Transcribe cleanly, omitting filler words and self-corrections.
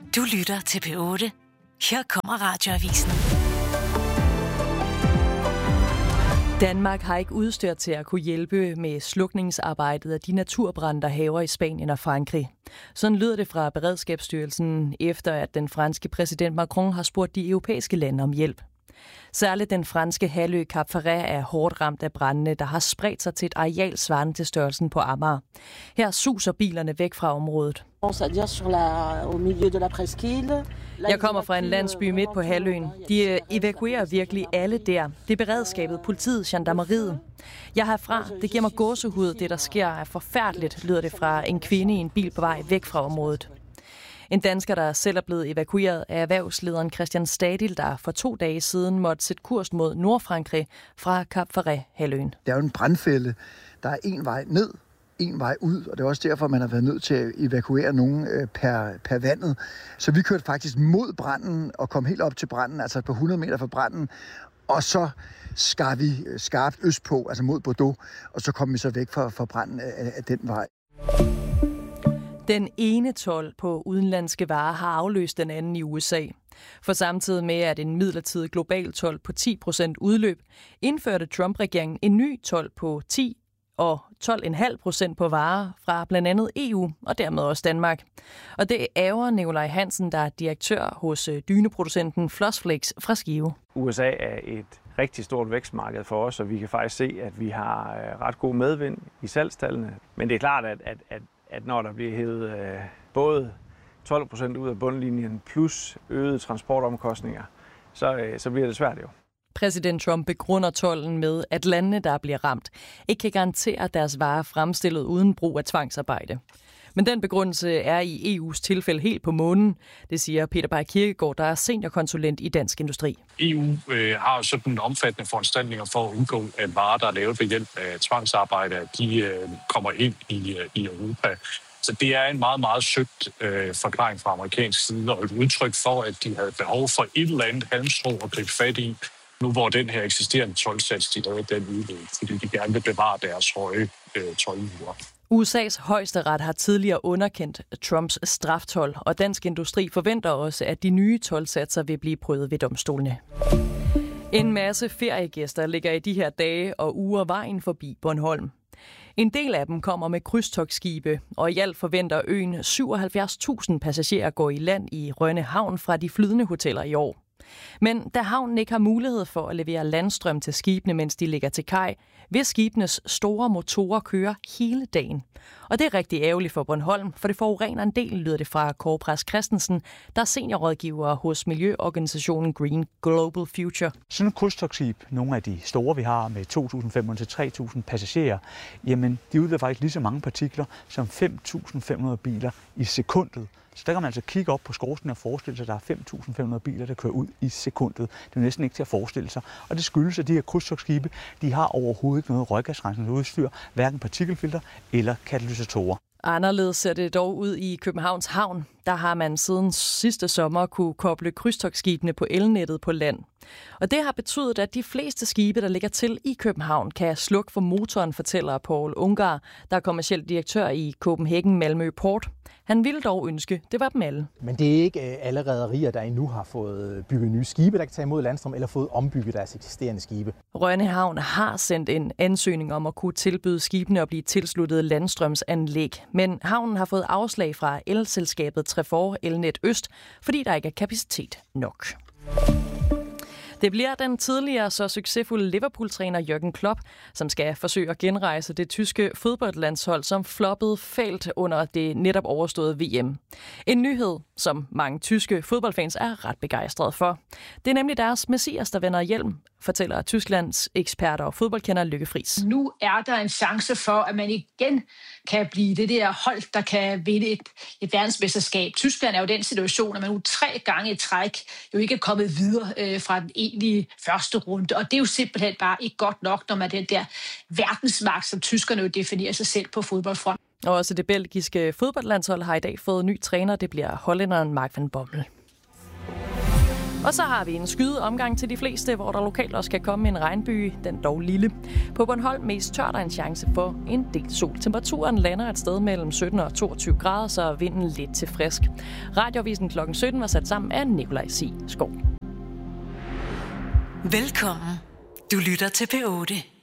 Du lytter til P8. Her kommer Radioavisen. Danmark har ikke udstyr til at kunne hjælpe med slukningsarbejdet af de naturbrande, der hærger i Spanien og Frankrig. Sådan lyder det fra Beredskabsstyrelsen, efter at den franske præsident Macron har spurgt de europæiske lande om hjælp. Særligt den franske halvø Cap Ferret er hårdt ramt af brandene, der har spredt sig til et areal svarende til størrelsen på Amager. Her suser bilerne væk fra området. Jeg kommer fra en landsby midt på halvøen. De evakuerer virkelig alle der. Det er beredskabet, politiet, gendarmeriet. Jeg herfra, det giver mig gåsehud. Det, der sker, er forfærdeligt, lyder det fra en kvinde i en bil på vej væk fra området. En dansker, der selv er blevet evakueret af erhvervslederen Christian Stadil, der for 2 dage siden måtte sætte kurs mod Nordfrankrig fra Cap Ferret-halvøen. Det er jo en brandfælde. Der er en vej ned, en vej ud, og det er også derfor, man har været nødt til at evakuere nogen per vandet. Så vi kørte faktisk mod branden og kom helt op til branden, altså på 100 meter fra branden, og så skar vi skarpt østpå, altså mod Bordeaux, og så kom vi så væk fra branden af den vej. Den ene told på udenlandske varer har afløst den anden i USA. For samtidig med, at en midlertidig global told på 10% udløb, indførte Trump-regeringen en ny told på 10 og 12,5% på varer fra blandt andet EU og dermed også Danmark. Og det ærger Nikolaj Hansen, der er direktør hos dyneproducenten Flossflakes fra Skive. USA er et rigtig stort vækstmarked for os, og vi kan faktisk se, at vi har ret god medvind i salgstallene. Men det er klart, at når der bliver hævet både 12% ud af bundlinjen plus øgede transportomkostninger, så bliver det svært jo. Præsident Trump begrunder tolden med, at landene, der bliver ramt, ikke kan garantere deres varer fremstillet uden brug af tvangsarbejde. Men den begrundelse er i EU's tilfælde helt på månen, det siger Peter Bay Kirkegaard, der er seniorkonsulent i Dansk Industri. EU har sådan omfattende foranstaltninger for at undgå, at varer, der er lavet ved hjælp af tvangsarbejde, de kommer ind i Europa. Så det er en meget, meget søgt forklaring fra amerikansk side, og et udtryk for, at de havde behov for et eller andet halmstrå at gribe fat i, nu hvor den her eksisterende toldsats, de lavede den udløb, fordi de gerne vil bevare deres høje toldniveauer. USA's højesteret har tidligere underkendt Trumps straftold, og Dansk Industri forventer også, at de nye toldsatser vil blive prøvet ved domstolene. En masse feriegæster ligger i de her dage og uger vejen forbi Bornholm. En del af dem kommer med krydstogtskibe, og i alt forventer øen 77.000 passagerer går i land i Rønne Havn fra de flydende hoteller i år. Men da havnen ikke har mulighed for at levere landstrøm til skibene, mens de ligger til kaj, vil skibenes store motorer køre hele dagen. Og det er rigtig ærgerligt for Bornholm, for det forurener en del, lyder det fra Kåre Præs Christensen, der er seniorrådgiver hos miljøorganisationen Green Global Future. Sådan et krydstogtskib, nogle af de store vi har med 2.500 til 3.000 passagerer, jamen de udleder faktisk lige så mange partikler som 5.500 biler i sekundet. Så der kan man altså kigge op på skorstenen og forestille sig, at der er 5.500 biler, der kører ud i sekundet. Det er næsten ikke til at forestille sig. Og det skyldes, at de her krydstogtskibe, de har overhovedet ikke noget røggasrensningsudstyr, hverken partikelfilter eller katalysatorer. Anderledes ser det dog ud i Københavns Havn. Der har man siden sidste sommer kunne koble krydstogtskibene på elnettet på land. Og det har betydet, at de fleste skibe, der ligger til i København, kan slukke for motoren, fortæller Paul Ungar, der er kommerciel direktør i Copenhagen Malmø Port. Han ville dog ønske, det var dem alle. Men det er ikke alle rederier, der endnu har fået bygget nye skibe, der kan tage imod landstrøm, eller fået ombygget deres eksisterende skibe. Rønne Havn har sendt en ansøgning om at kunne tilbyde skibene at blive tilsluttet landstrømsanlæg. Men havnen har fået afslag fra elselskabet Trefor Elnet Øst, fordi der ikke er kapacitet nok. Det bliver den tidligere så succesfulde Liverpool-træner Jürgen Klopp, som skal forsøge at genrejse det tyske fodboldlandshold, som floppede fælt under det netop overståede VM. En nyhed, som mange tyske fodboldfans er ret begejstrede for. Det er nemlig deres messias, der vender hjem, fortæller Tysklands eksperter og fodboldkender Lykke Friis. Nu er der en chance for, at man igen kan blive det der hold, der kan vinde et verdensmesterskab. Tyskland er jo den situation, at man nu 3 gange i træk jo ikke er kommet videre fra den egentlige første runde. Og det er jo simpelthen bare ikke godt nok, når man er den der verdensmagt, som tyskerne jo definerer sig selv på fodboldfronten. Og også det belgiske fodboldlandshold har i dag fået ny træner. Det bliver hollænderen Mark van Bommel. Og så har vi en skyde omgang til de fleste, hvor der lokalt også kan komme en regnbyge, den dog lille. På Bornholm mest tørt er en chance for en del sol. Temperaturen lander et sted mellem 17 og 22 grader, så er vinden lidt til frisk. Radioavisen kl. 17 var sat sammen af Nikolaj Skov. Velkommen. Du lytter til P8.